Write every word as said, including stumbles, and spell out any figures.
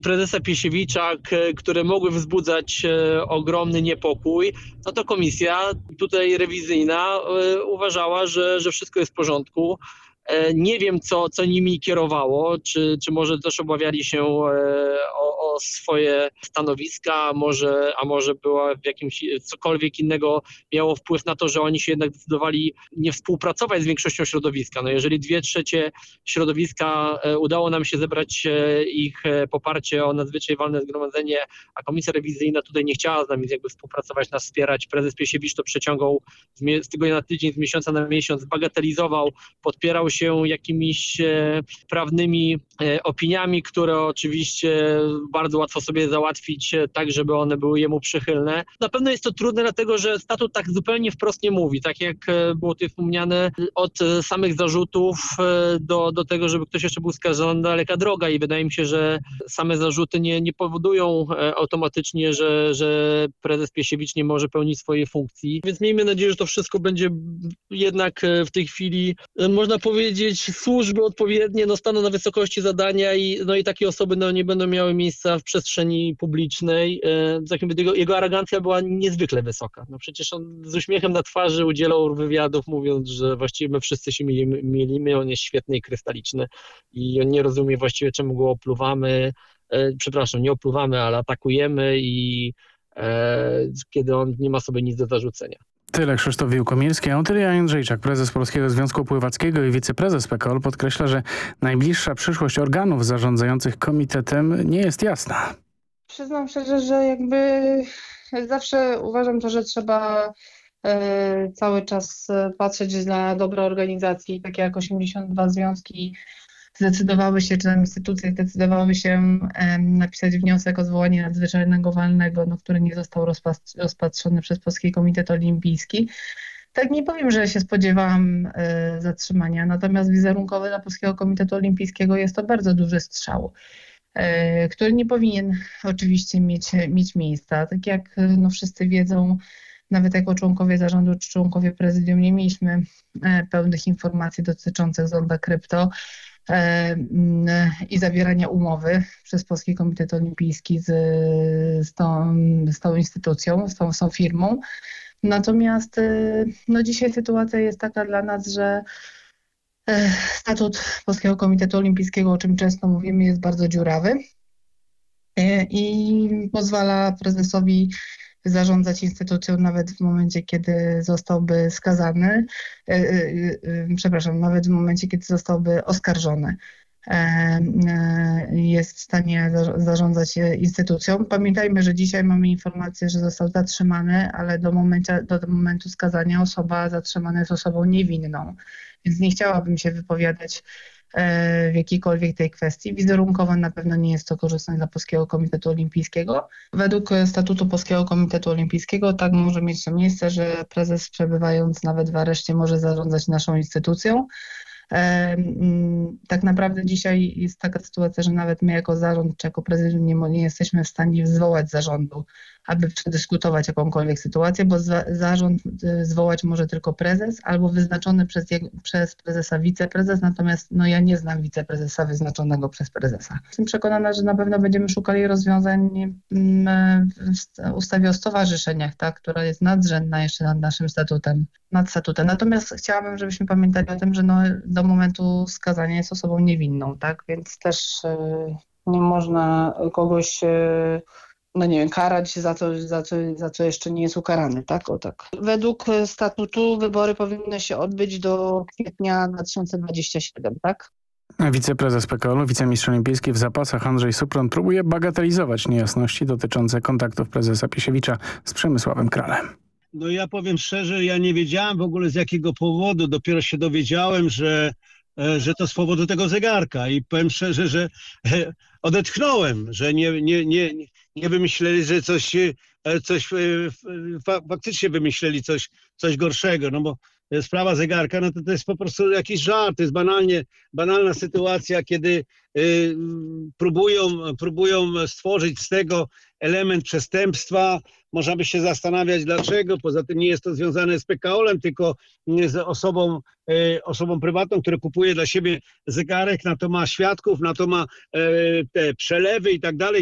prezesa Piesiewicza, k- które mogły wzbudzać e, ogromny niepokój, no to komisja tutaj rewizyjna e, uważała, że, że wszystko jest w porządku. E, Nie wiem, co, co nimi kierowało, czy, czy może też obawiali się e, o, o swoje stanowiska, a może, a może była w jakimś, cokolwiek innego miało wpływ na to, że oni się jednak zdecydowali nie współpracować z większością środowiska. No jeżeli dwie trzecie środowiska e, udało nam się zebrać e, ich e, poparcie o nadzwyczaj walne zgromadzenie, a komisja rewizyjna tutaj nie chciała z nami jakby współpracować, nas wspierać. Prezes Piesiewicz to przeciągał z, mie- z tygodnia na tydzień, z miesiąca na miesiąc, bagatelizował, podpierał się jakimiś e, prawnymi e, opiniami, które oczywiście bardzo łatwo sobie załatwić e, tak, żeby one były jemu przychylne. Na pewno jest to trudne, dlatego że statut tak zupełnie wprost nie mówi, tak jak e, było tutaj wspomniane, od e, samych zarzutów e, do, do tego, żeby ktoś jeszcze był skazany, daleka droga i wydaje mi się, że same zarzuty nie, nie powodują e, automatycznie, że, że prezes Piesiewicz nie może pełnić swojej funkcji. Więc miejmy nadzieję, że to wszystko będzie jednak e, w tej chwili, e, można powiedzieć, służby odpowiednie no, staną na wysokości zadania i, no, i takie osoby no, nie będą miały miejsca w przestrzeni publicznej. E, takim, jego, jego arogancja była niezwykle wysoka. No, przecież on z uśmiechem na twarzy udzielał wywiadów, mówiąc, że właściwie my wszyscy się mielimy, mielimy, on jest świetny i krystaliczny i on nie rozumie właściwie, czemu go opluwamy. E, przepraszam, nie opluwamy, ale atakujemy i e, kiedy on nie ma sobie nic do zarzucenia. Tyle Krzysztof Wiłkomirski, a Otylia Jędrzejczak, prezes Polskiego Związku Pływackiego i wiceprezes P K O L podkreśla, że najbliższa przyszłość organów zarządzających komitetem nie jest jasna. Przyznam szczerze, że jakby zawsze uważam to, że trzeba e, cały czas e, patrzeć na dobro organizacji, takie jak osiemdziesiąt dwa związki zdecydowały się, czy tam instytucje zdecydowały się e, napisać wniosek o zwołanie nadzwyczajnego walnego, no, który nie został rozpas- rozpatrzony przez Polski Komitet Olimpijski. Tak nie powiem, że się spodziewałam e, zatrzymania, natomiast wizerunkowy dla Polskiego Komitetu Olimpijskiego jest to bardzo duży strzał, e, który nie powinien oczywiście mieć, mieć miejsca. Tak jak no, wszyscy wiedzą, nawet jako członkowie zarządu czy członkowie prezydium nie mieliśmy e, pełnych informacji dotyczących Zonda Krypto e, i zawierania umowy przez Polski Komitet Olimpijski z, z, tą, z tą instytucją, z tą, z tą firmą. Natomiast e, no, dzisiaj sytuacja jest taka dla nas, że e, statut Polskiego Komitetu Olimpijskiego, o czym często mówimy, jest bardzo dziurawy e, i pozwala prezesowi zarządzać instytucją nawet w momencie, kiedy zostałby skazany, e, e, e, przepraszam, nawet w momencie, kiedy zostałby oskarżony. E, e, jest w stanie za, zarządzać instytucją. Pamiętajmy, że dzisiaj mamy informację, że został zatrzymany, ale do, momentu, do momentu skazania osoba zatrzymana jest osobą niewinną, więc nie chciałabym się wypowiadać w jakiejkolwiek tej kwestii. Wizerunkowo na pewno nie jest to korzystne dla Polskiego Komitetu Olimpijskiego. Według statutu Polskiego Komitetu Olimpijskiego tak może mieć to miejsce, że prezes, przebywając nawet w areszcie, może zarządzać naszą instytucją. Tak naprawdę dzisiaj jest taka sytuacja, że nawet my jako zarząd czy jako prezydium nie, nie jesteśmy w stanie zwołać zarządu, aby przedyskutować jakąkolwiek sytuację, bo za, zarząd zwołać może tylko prezes albo wyznaczony przez, jego, przez prezesa wiceprezes, natomiast no, ja nie znam wiceprezesa wyznaczonego przez prezesa. Jestem przekonana, że na pewno będziemy szukali rozwiązań w ustawie o stowarzyszeniach, tak, która jest nadrzędna jeszcze nad naszym statutem, nad statutem. Natomiast chciałabym, żebyśmy pamiętali o tym, że no, do momentu skazania jest osobą niewinną, tak, więc też yy, nie można kogoś yy, no nie wiem, karać za to, za, co, za co jeszcze nie jest ukarany, tak? O tak. Według statutu wybory powinny się odbyć do kwietnia dwa tysiące dwudziestego siódmego, tak? Wiceprezes P K O L-u, wicemistrz olimpijski w zapasach Andrzej Supron próbuje bagatelizować niejasności dotyczące kontaktów prezesa Piesiewicza z Przemysławem Kralem. No ja powiem szczerze, ja nie wiedziałem w ogóle z jakiego powodu, dopiero się dowiedziałem, że że to z powodu tego zegarka i powiem szczerze, że odetchnąłem, że nie, nie, nie, nie wymyśleli, że coś, coś faktycznie wymyśleli coś, coś gorszego, no bo e, sprawa zegarka, no to to jest po prostu jakiś żart, to jest banalnie, banalna sytuacja, kiedy y, próbują, próbują stworzyć z tego element przestępstwa. Można by się zastanawiać dlaczego, poza tym nie jest to związane z P K O L-em, tylko z osobą, e, osobą prywatną, która kupuje dla siebie zegarek, na to ma świadków, na to ma e, te przelewy i tak dalej.